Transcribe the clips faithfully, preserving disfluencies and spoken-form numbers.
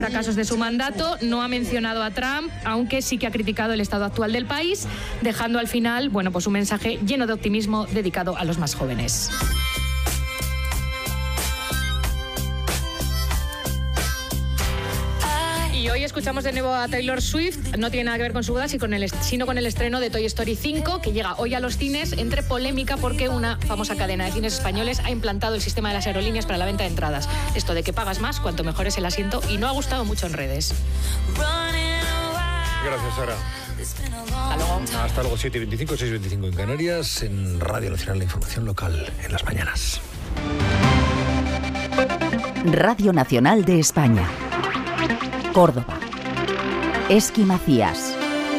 fracasos de su mandato, no ha mencionado a Trump, aunque sí que ha criticado el estado actual del país, dejando al final, bueno, pues un mensaje lleno de optimismo dedicado a los más jóvenes. Y hoy escuchamos de nuevo a Taylor Swift. No tiene nada que ver con su boda, sino con el, sino con el estreno de Toy Story cinco, que llega hoy a los cines, entre polémica porque una famosa cadena de cines españoles ha implantado el sistema de las aerolíneas para la venta de entradas. Esto de que pagas más cuanto mejor es el asiento, y no ha gustado mucho en redes. Gracias, Sara. Hasta luego. Hasta luego, siete y veinticinco, seis y veinticinco en Canarias, en Radio Nacional, la información local en las mañanas. Radio Nacional de España. Córdoba. Esqui Macías.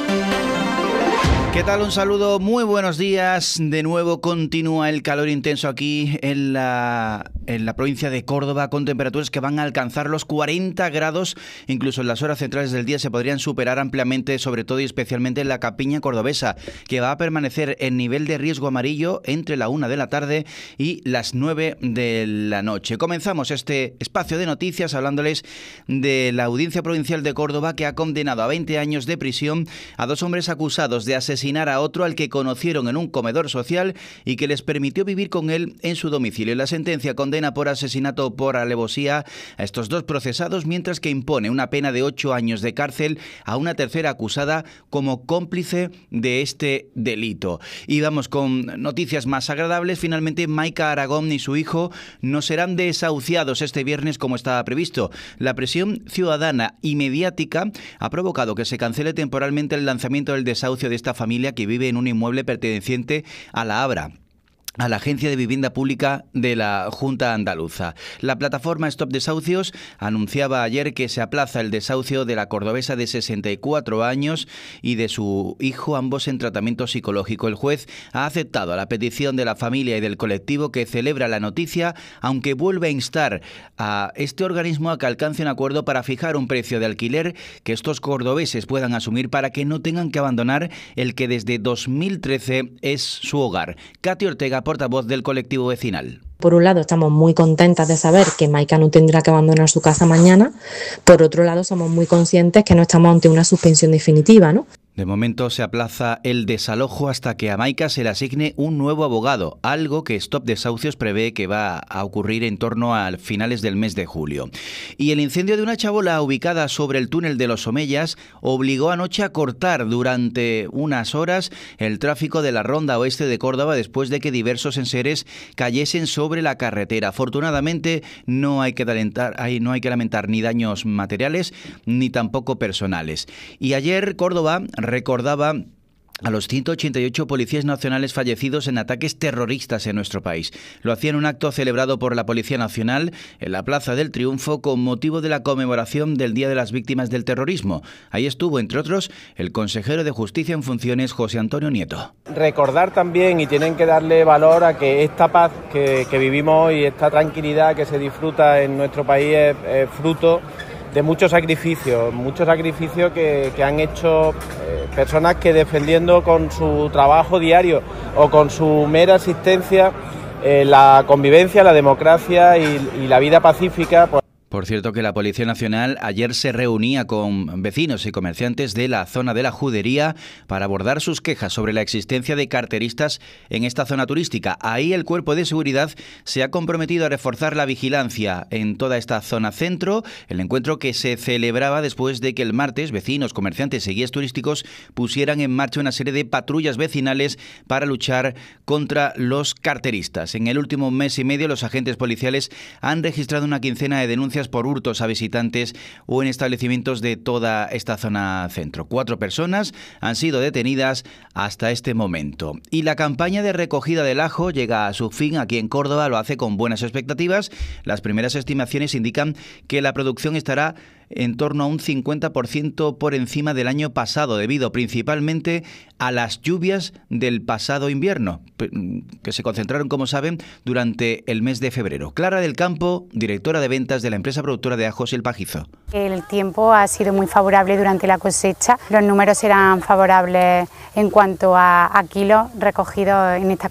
¿Qué tal? Un saludo, muy buenos días. De nuevo continúa el calor intenso aquí en la, en la provincia de Córdoba, con temperaturas que van a alcanzar los cuarenta grados. Incluso en las horas centrales del día se podrían superar ampliamente, sobre todo y especialmente en la campiña cordobesa, que va a permanecer en nivel de riesgo amarillo entre la una de la tarde y las nueve de la noche. Comenzamos este espacio de noticias hablándoles de la Audiencia Provincial de Córdoba, que ha condenado a veinte años de prisión a dos hombres acusados de asesinato a otro al que conocieron en un comedor social y que les permitió vivir con él en su domicilio. La sentencia condena por asesinato por alevosía a estos dos procesados, mientras que impone una pena de ocho años de cárcel a una tercera acusada como cómplice de este delito. Y vamos con noticias más agradables. Finalmente, Maika Aragón y su hijo no serán desahuciados este viernes como estaba previsto. La presión ciudadana y mediática ha provocado que se cancele temporalmente el lanzamiento del desahucio de esta familia que vive en un inmueble perteneciente a la Abra, a la Agencia de Vivienda Pública de la Junta Andaluza. La plataforma Stop Desahucios anunciaba ayer que se aplaza el desahucio de la cordobesa de sesenta y cuatro años y de su hijo, ambos en tratamiento psicológico. El juez ha aceptado la petición de la familia y del colectivo, que celebra la noticia, aunque vuelve a instar a este organismo a que alcance un acuerdo para fijar un precio de alquiler que estos cordobeses puedan asumir para que no tengan que abandonar el que desde dos mil trece es su hogar. Katy Ortega, portavoz del colectivo vecinal. Por un lado, estamos muy contentas de saber que Maika no tendrá que abandonar su casa mañana. Por otro lado, somos muy conscientes que no estamos ante una suspensión definitiva, ¿no? De momento se aplaza el desalojo hasta que a Maika se le asigne un nuevo abogado, algo que Stop Desahucios prevé que va a ocurrir en torno a finales del mes de julio. Y el incendio de una chabola ubicada sobre el túnel de los Omeyas obligó anoche a cortar durante unas horas el tráfico de la ronda oeste de Córdoba, después de que diversos enseres cayesen sobre la carretera. Afortunadamente no hay que lamentar, no hay que lamentar ni daños materiales ni tampoco personales. Y ayer Córdoba recordaba a los ciento ochenta y ocho policías nacionales fallecidos en ataques terroristas en nuestro país. Lo hacía en un acto celebrado por la Policía Nacional en la Plaza del Triunfo con motivo de la conmemoración del Día de las Víctimas del Terrorismo. Ahí estuvo, entre otros, el consejero de Justicia en funciones, José Antonio Nieto. Recordar también, y tienen que darle valor a que esta paz que, que vivimos hoy, esta tranquilidad que se disfruta en nuestro país es, es fruto de muchos sacrificios, muchos sacrificios que, que han hecho eh, personas que, defendiendo con su trabajo diario o con su mera existencia eh, la convivencia, la democracia y, y la vida pacífica, pues. Por cierto, que la Policía Nacional ayer se reunía con vecinos y comerciantes de la zona de la Judería para abordar sus quejas sobre la existencia de carteristas en esta zona turística. Ahí el Cuerpo de Seguridad se ha comprometido a reforzar la vigilancia en toda esta zona centro. El encuentro, que se celebraba después de que el martes vecinos, comerciantes y guías turísticos pusieran en marcha una serie de patrullas vecinales para luchar contra los carteristas. En el último mes y medio, los agentes policiales han registrado una quincena de denuncias por hurtos a visitantes o en establecimientos de toda esta zona centro. Cuatro personas han sido detenidas hasta este momento. Y la campaña de recogida del ajo llega a su fin aquí en Córdoba. Lo hace con buenas expectativas. Las primeras estimaciones indican que la producción estará en torno a un cincuenta por ciento por encima del año pasado, debido principalmente a las lluvias del pasado invierno, que se concentraron, como saben, durante el mes de febrero. Clara del Campo, directora de ventas de la empresa productora de ajos El Pajizo. El tiempo ha sido muy favorable durante la cosecha. Los números serán favorables en cuanto a, a kilos recogidos en esta cosecha.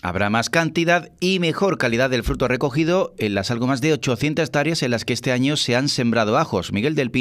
Habrá más cantidad y mejor calidad del fruto recogido en las algo más de ochocientas hectáreas en las que este año se han sembrado ajos. Miguel del Pino